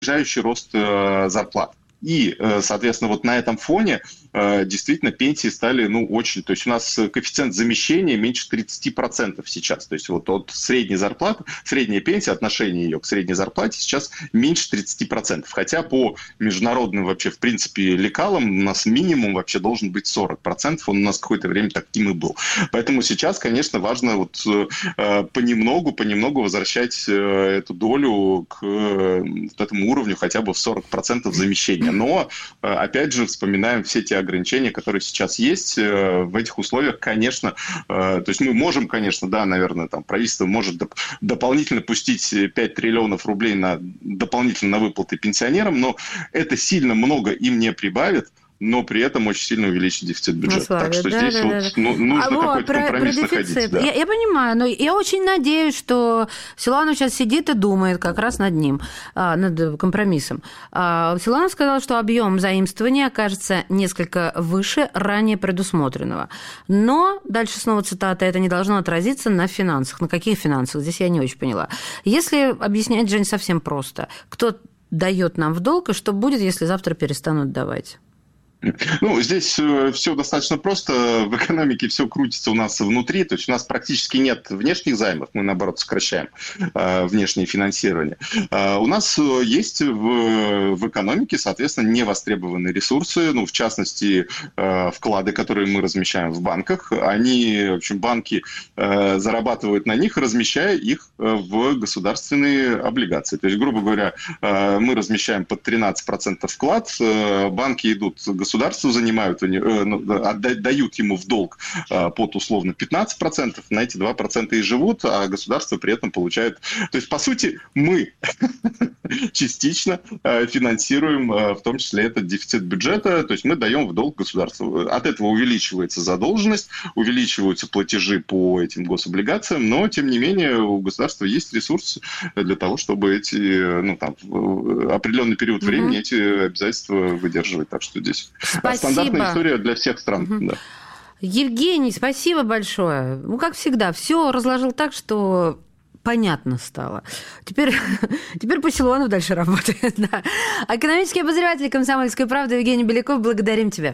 опережающий рост зарплат. И, соответственно, вот на этом фоне действительно пенсии стали, очень... То есть у нас коэффициент замещения меньше 30% сейчас. То есть вот от средней зарплаты, средняя пенсия, отношение ее к средней зарплате сейчас меньше 30%. Хотя по международным вообще, в принципе, лекалам у нас минимум вообще должен быть 40%. Он у нас какое-то время таким и был. Поэтому сейчас, конечно, важно вот понемногу возвращать эту долю к вот этому уровню хотя бы в 40% замещения. Но, опять же, вспоминаем все те ограничения, которые сейчас есть. В этих условиях, конечно, то есть мы можем, конечно, да, наверное, там правительство может дополнительно пустить 5 триллионов рублей дополнительно на выплаты пенсионерам, но это сильно много им не прибавит, но при этом очень сильно увеличить дефицит бюджета. Так что здесь нужно какой-то компромисс находить. Да. Я понимаю, но я очень надеюсь, что Силуанов сейчас сидит и думает как раз над ним, над компромиссом. Силуанов сказал, что объем заимствования окажется несколько выше ранее предусмотренного. Но, дальше снова цитата, это не должно отразиться на финансах. На каких финансах? Здесь я не очень поняла. Если объяснять, Жень, совсем просто, кто дает нам в долг и что будет, если завтра перестанут давать? Здесь все достаточно просто. В экономике все крутится у нас внутри. То есть у нас практически нет внешних займов. Мы, наоборот, сокращаем внешнее финансирование. У нас есть в экономике, соответственно, невостребованные ресурсы. В частности, вклады, которые мы размещаем в банках. В общем, банки зарабатывают на них, размещая их в государственные облигации. То есть, грубо говоря, мы размещаем под 13% вклад. Банки идут государству, дают ему в долг под условно 15%, на эти 2% и живут, а государство при этом получает... То есть, по сути, мы частично финансируем в том числе этот дефицит бюджета, то есть мы даем в долг государству. От этого увеличивается задолженность, увеличиваются платежи по этим гособлигациям, но, тем не менее, у государства есть ресурсы для того, чтобы в определенный период времени эти обязательства выдерживать. Так что здесь... Спасибо. Стандартная история для всех стран. Да. Евгений, спасибо большое. Как всегда, все разложил так, что понятно стало. Теперь по Силуанову дальше работает. Да. Экономический обозреватель «Комсомольской правды» Евгений Беляков, благодарим тебя.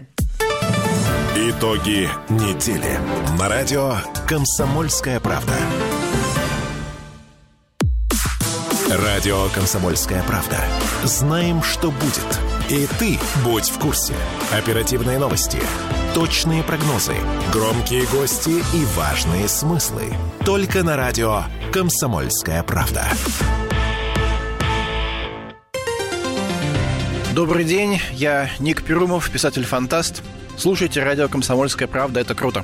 Итоги недели. На радио «Комсомольская правда». Радио «Комсомольская правда». Знаем, что будет. И ты будь в курсе. Оперативные новости, точные прогнозы, громкие гости и важные смыслы. Только на радио «Комсомольская правда». Добрый день, я Ник Перумов, писатель-фантаст. Слушайте радио «Комсомольская правда», это круто.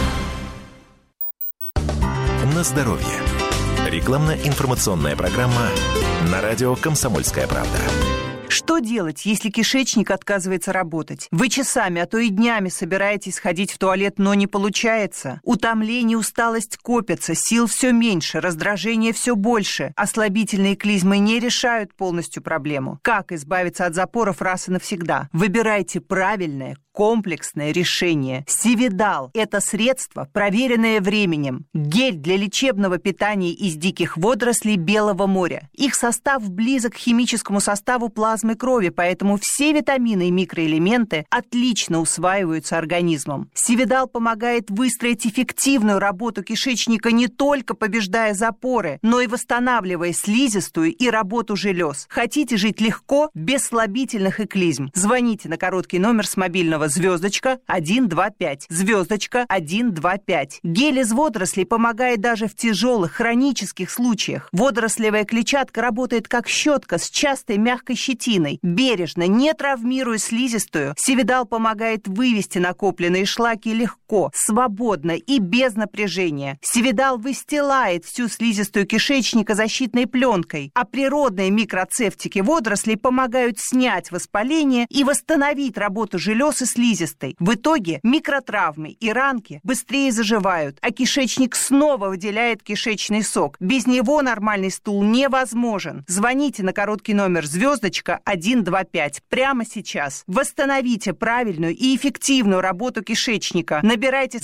На здоровье. Рекламно-информационная программа на радио «Комсомольская правда». Что делать, если кишечник отказывается работать? Вы часами, а то и днями собираетесь сходить в туалет, но не получается. Утомление, усталость копятся, сил все меньше, раздражение все больше. Ослабительные клизмы не решают полностью проблему. Как избавиться от запоров раз и навсегда? Выбирайте правильное, комплексное решение. Сивидал – это средство, проверенное временем. Гель для лечебного питания из диких водорослей Белого моря. Их состав близок к химическому составу плазмы крови, поэтому все витамины и микроэлементы отлично усваиваются организмом. Сивидал помогает выстроить эффективную работу кишечника, не только побеждая запоры, но и восстанавливая слизистую и работу желез. Хотите жить легко, без слабительных и клизм? Звоните на короткий номер с мобильного *125, *125. Гель из водорослей помогает даже в тяжелых хронических случаях. Водорослевая клетчатка работает как щетка с частой мягкой щетиной. Бережно, не травмируя слизистую, Сивидал помогает вывести накопленные шлаки легко, свободно и без напряжения. Сивидал выстилает всю слизистую кишечника защитной пленкой, а природные микроцефтики водорослей помогают снять воспаление и восстановить работу желез и слизистой. В итоге микротравмы и ранки быстрее заживают, а кишечник снова выделяет кишечный сок. Без него нормальный стул невозможен. Звоните на короткий номер *125 прямо сейчас. Восстановите правильную и эффективную работу кишечника. Набирайте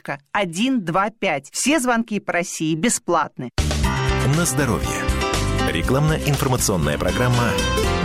*125. Все звонки по России бесплатны. На здоровье. Рекламно-информационная программа